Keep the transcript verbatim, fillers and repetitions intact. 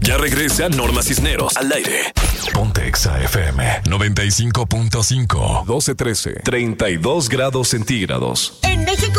Ya regresa Norma Cisneros al aire. Ponte Exa F M noventa y cinco punto cinco. doce trece. treinta y dos grados centígrados. En México